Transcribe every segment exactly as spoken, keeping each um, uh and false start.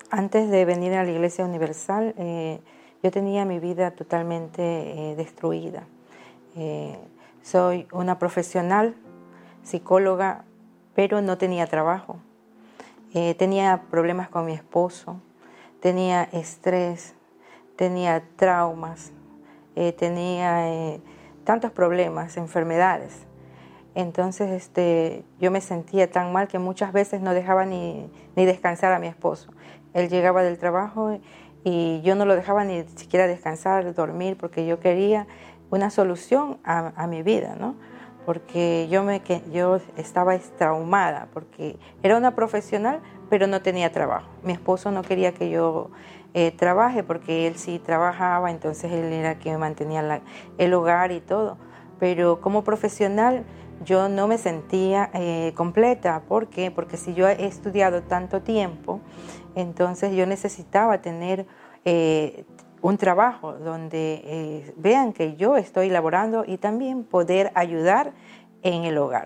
Antes de venir a la Iglesia Universal, eh, yo tenía mi vida totalmente eh, destruida. Eh, soy una profesional, psicóloga, pero no tenía trabajo. Eh, tenía problemas con mi esposo, tenía estrés, tenía traumas, eh, tenía eh, tantos problemas, enfermedades. Entonces este, yo me sentía tan mal que muchas veces no dejaba ni, ni descansar a mi esposo. Él llegaba del trabajo y yo no lo dejaba ni siquiera descansar, dormir, porque yo quería una solución a, a mi vida, ¿no? Porque yo, me, que, yo estaba traumada, porque era una profesional, pero no tenía trabajo. Mi esposo no quería que yo eh, trabaje, porque él sí trabajaba, entonces él era quien mantenía la, el hogar y todo. Pero como profesional yo no me sentía eh, completa. ¿Por qué? Porque si yo he estudiado tanto tiempo, entonces yo necesitaba tener eh, un trabajo donde eh, vean que yo estoy laborando y también poder ayudar en el hogar.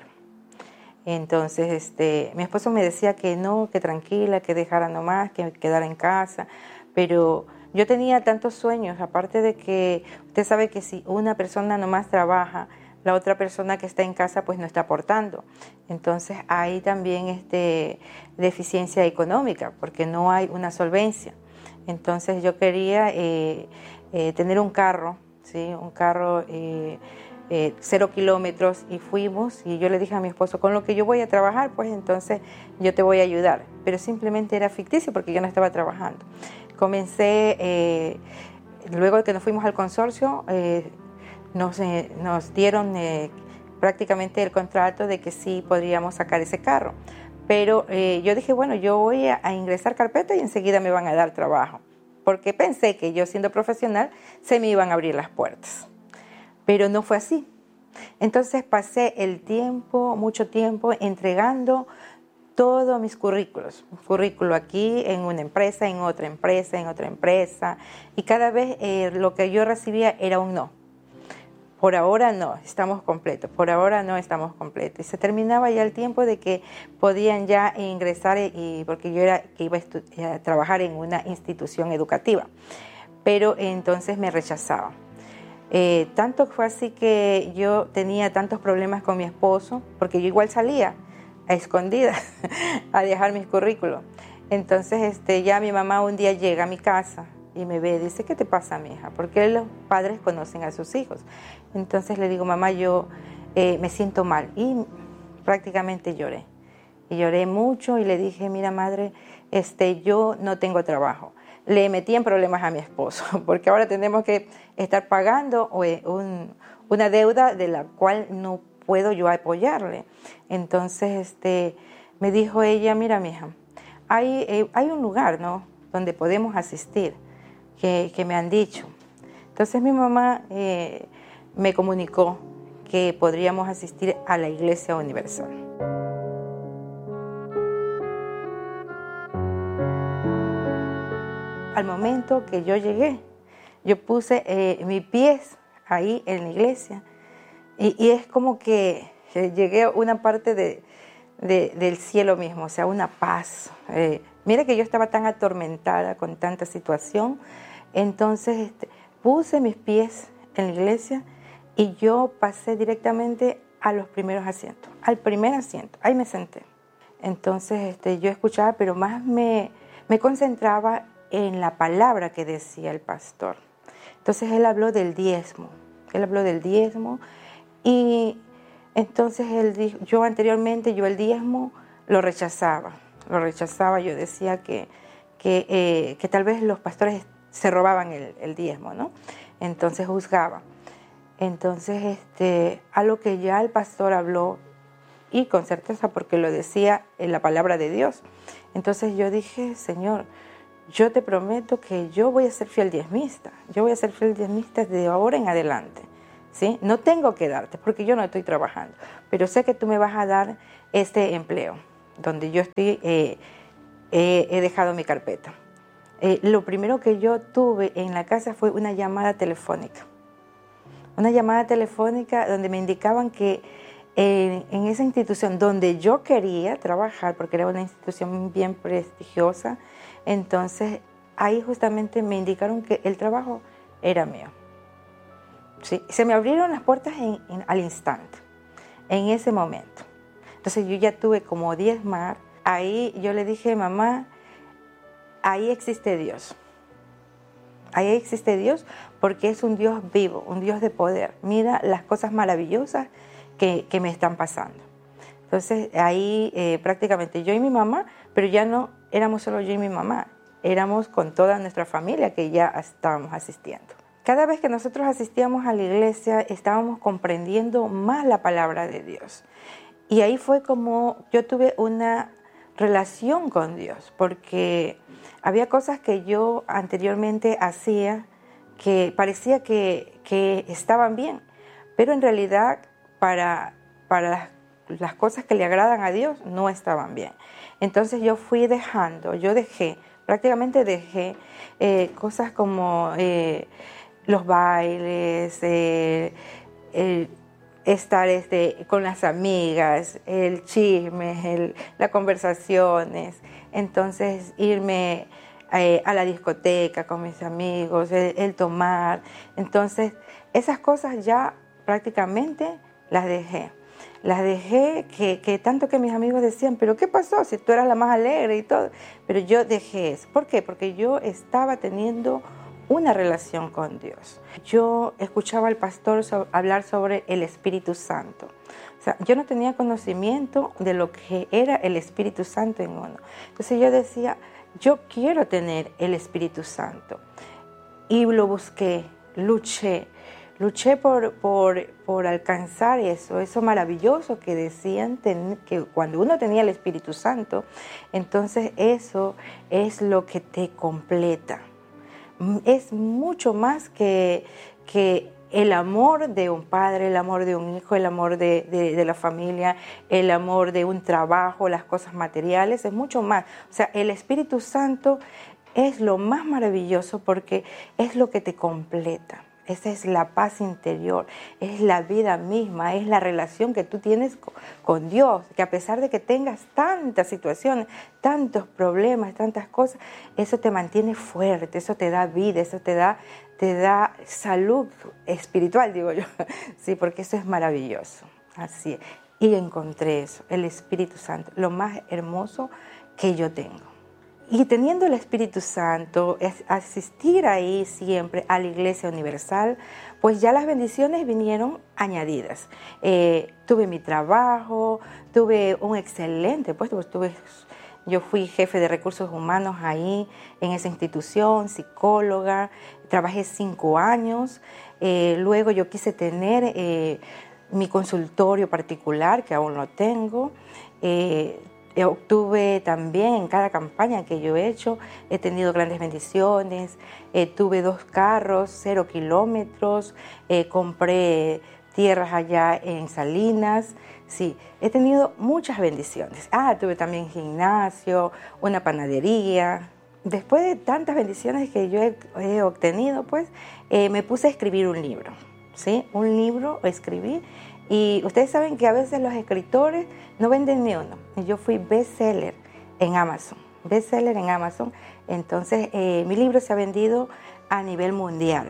Entonces este, mi esposo me decía que no, que tranquila, que dejara nomás, que quedara en casa, pero yo tenía tantos sueños, aparte de que usted sabe que si una persona nomás trabaja, la otra persona que está en casa pues no está aportando. Entonces hay también este, deficiencia económica porque no hay una solvencia. Entonces yo quería eh, eh, tener un carro, ¿sí? un carro eh, eh, cero kilómetros y fuimos y yo le dije a mi esposo, con lo que yo voy a trabajar pues entonces yo te voy a ayudar. Pero simplemente era ficticio porque yo no estaba trabajando. Comencé, eh, luego de que nos fuimos al consorcio, eh, Nos, eh, nos dieron eh, prácticamente el contrato de que sí podríamos sacar ese carro. Pero eh, yo dije, bueno, yo voy a, a ingresar carpeta y enseguida me van a dar trabajo. Porque pensé que yo siendo profesional se me iban a abrir las puertas. Pero no fue así. Entonces pasé el tiempo, mucho tiempo, entregando todos mis currículos. Un currículo aquí, en una empresa, en otra empresa, en otra empresa. Y cada vez eh, lo que yo recibía era un no. Por ahora no, estamos completos, por ahora no estamos completos. Y se terminaba ya el tiempo de que podían ya ingresar, y, porque yo era que iba a, a trabajar en una institución educativa, pero entonces me rechazaban. Eh, tanto fue así que yo tenía tantos problemas con mi esposo, porque yo igual salía a escondidas a dejar mis currículos. Entonces este, ya mi mamá un día llega a mi casa y me ve y dice, ¿qué te pasa, mija? Porque los padres conocen a sus hijos. Entonces le digo, mamá, yo eh, me siento mal. Y prácticamente lloré. Y lloré mucho y le dije, mira, madre, este, yo no tengo trabajo. Le metí en problemas a mi esposo, porque ahora tenemos que estar pagando un, una deuda de la cual no puedo yo apoyarle. Entonces este, me dijo ella, mira, mija, hay, eh, hay un lugar, ¿no?, donde podemos asistir. Que, que me han dicho. Entonces mi mamá eh, me comunicó que podríamos asistir a la Iglesia Universal. Al momento que yo llegué, yo puse eh, mis pies ahí en la iglesia y, y es como que llegué a una parte de, de, del cielo mismo, o sea, una paz. Eh, mira que yo estaba tan atormentada con tanta situación. Entonces este, puse mis pies en la iglesia y yo pasé directamente a los primeros asientos, al primer asiento, ahí me senté. Entonces este, yo escuchaba, pero más me, me concentraba en la palabra que decía el pastor. Entonces él habló del diezmo, él habló del diezmo y entonces él dijo, yo anteriormente, yo el diezmo lo rechazaba, lo rechazaba, yo decía que, que, eh, que tal vez los pastores se robaban el, el diezmo, ¿no? Entonces juzgaba. Entonces, este, a lo que ya el pastor habló, y con certeza porque lo decía en la palabra de Dios. Entonces yo dije, Señor, yo te prometo que yo voy a ser fiel diezmista. Yo voy a ser fiel diezmista de ahora en adelante, ¿sí? No tengo que darte porque yo no estoy trabajando, pero sé que tú me vas a dar este empleo donde yo estoy, eh, eh, he dejado mi carpeta. Eh, lo primero que yo tuve en la casa fue una llamada telefónica. Una llamada telefónica donde me indicaban que en, en esa institución donde yo quería trabajar, porque era una institución bien prestigiosa, entonces ahí justamente me indicaron que el trabajo era mío. Sí, se me abrieron las puertas en, en, al instante, en ese momento. Entonces yo ya tuve como diez más. Ahí yo le dije, mamá, ahí existe Dios. Ahí existe Dios porque es un Dios vivo, un Dios de poder. Mira las cosas maravillosas que, que me están pasando. Entonces ahí eh, prácticamente yo y mi mamá, pero ya no éramos solo yo y mi mamá, éramos con toda nuestra familia que ya estábamos asistiendo. Cada vez que nosotros asistíamos a la iglesia estábamos comprendiendo más la palabra de Dios. Y ahí fue como yo tuve una relación con Dios, porque había cosas que yo anteriormente hacía que parecía que, que estaban bien, pero en realidad para, para las, las cosas que le agradan a Dios no estaban bien. Entonces yo fui dejando, yo dejé, prácticamente dejé eh, cosas como... Eh, los bailes, eh, el estar este, con las amigas, el chisme, el, las conversaciones, entonces irme eh, a la discoteca con mis amigos, el, el tomar, entonces esas cosas ya prácticamente las dejé. Las dejé, que, que tanto que mis amigos decían, pero ¿qué pasó si tú eras la más alegre y todo? Pero yo dejé eso. ¿Por qué? Porque yo estaba teniendo una relación con Dios. Yo escuchaba al pastor so- hablar sobre el Espíritu Santo. O sea, yo no tenía conocimiento de lo que era el Espíritu Santo en uno. Entonces yo decía, yo quiero tener el Espíritu Santo. Y lo busqué, luché, luché por, por, por alcanzar eso, eso maravilloso que decían ten, que cuando uno tenía el Espíritu Santo, entonces eso es lo que te completa. Es mucho más que, que el amor de un padre, el amor de un hijo, el amor de, de, de la familia, el amor de un trabajo, las cosas materiales, es mucho más. O sea, el Espíritu Santo es lo más maravilloso porque es lo que te completa. Esa es la paz interior, es la vida misma, es la relación que tú tienes con Dios, que a pesar de que tengas tantas situaciones, tantos problemas, tantas cosas, eso te mantiene fuerte, eso te da vida, eso te da, te da salud espiritual, digo yo, sí, porque eso es maravilloso, así es. Y encontré eso, el Espíritu Santo, lo más hermoso que yo tengo. Y teniendo el Espíritu Santo, es asistir ahí siempre a la Iglesia Universal, pues ya las bendiciones vinieron añadidas. Eh, tuve mi trabajo, tuve un excelente puesto, pues tuve, yo fui jefe de recursos humanos ahí en esa institución, psicóloga, trabajé cinco años, eh, luego yo quise tener eh, mi consultorio particular, que aún lo tengo. eh, Obtuve también en cada campaña que yo he hecho, he tenido grandes bendiciones, eh, tuve dos carros, cero kilómetros, eh, compré tierras allá en Salinas, sí, he tenido muchas bendiciones. Ah, tuve también gimnasio, una panadería. Después de tantas bendiciones que yo he, he obtenido, pues eh, me puse a escribir un libro, ¿sí? Un libro escribí. Y ustedes saben que a veces los escritores no venden ni uno. Yo fui bestseller en Amazon, bestseller en Amazon. Entonces, eh, mi libro se ha vendido a nivel mundial.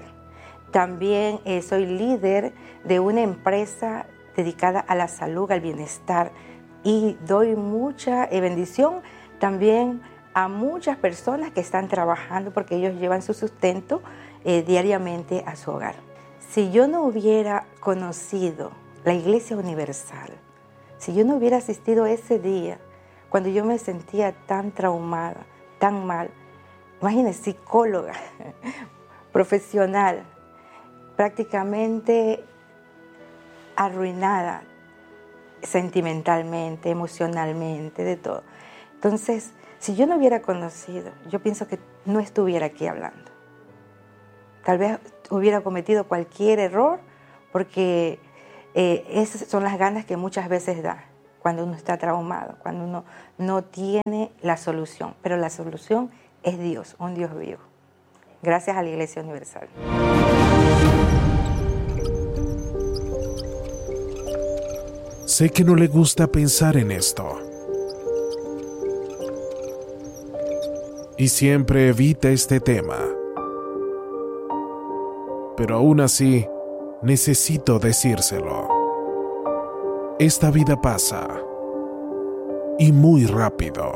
También eh, soy líder de una empresa dedicada a la salud, al bienestar. Y doy mucha eh, bendición también a muchas personas que están trabajando porque ellos llevan su sustento eh, diariamente a su hogar. Si yo no hubiera conocido la Iglesia Universal, si yo no hubiera asistido ese día, cuando yo me sentía tan traumada, tan mal, imagínense, psicóloga, profesional, prácticamente arruinada sentimentalmente, emocionalmente, de todo. Entonces, si yo no hubiera conocido, yo pienso que no estuviera aquí hablando. Tal vez hubiera cometido cualquier error porque Eh, esas son las ganas que muchas veces da cuando uno está traumado, cuando uno no tiene la solución. Pero la solución es Dios, un Dios vivo. Gracias a la Iglesia Universal. Sé que no le gusta pensar en esto. Y siempre evita este tema. Pero aún así, necesito decírselo. Esta vida pasa. Y muy rápido.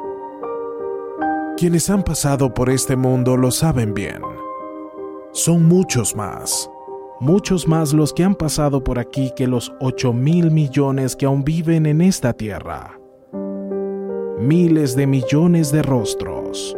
Quienes han pasado por este mundo lo saben bien. Son muchos más. Muchos más los que han pasado por aquí que los ocho mil millones que aún viven en esta tierra. Miles de millones de rostros.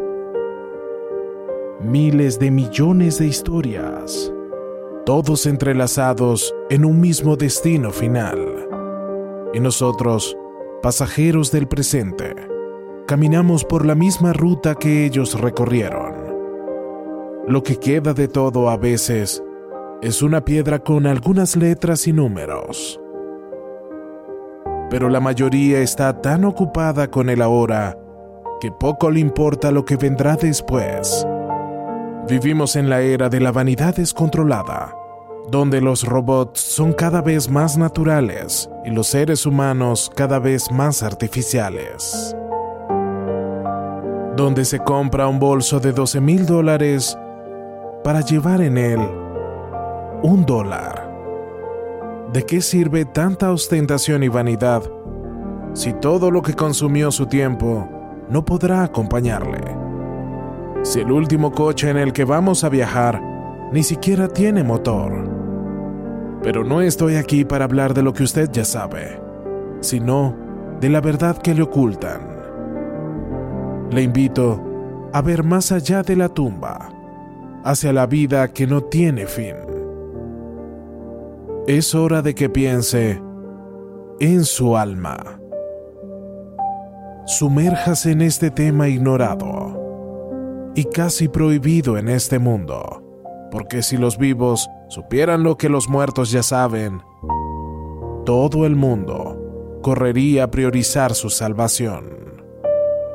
Miles de millones de historias. Todos entrelazados en un mismo destino final. Y nosotros, pasajeros del presente, caminamos por la misma ruta que ellos recorrieron. Lo que queda de todo a veces es una piedra con algunas letras y números. Pero la mayoría está tan ocupada con el ahora que poco le importa lo que vendrá después. Vivimos en la era de la vanidad descontrolada, donde los robots son cada vez más naturales y los seres humanos cada vez más artificiales. Donde se compra un bolso de doce mil dólares para llevar en él un dólar. ¿De qué sirve tanta ostentación y vanidad si todo lo que consumió su tiempo no podrá acompañarle? Si el último coche en el que vamos a viajar ni siquiera tiene motor. Pero no estoy aquí para hablar de lo que usted ya sabe, sino de la verdad que le ocultan. Le invito a ver más allá de la tumba, hacia la vida que no tiene fin. Es hora de que piense en su alma. Sumérjase en este tema ignorado y casi prohibido en este mundo, porque si los vivos supieran lo que los muertos ya saben, todo el mundo correría a priorizar su salvación.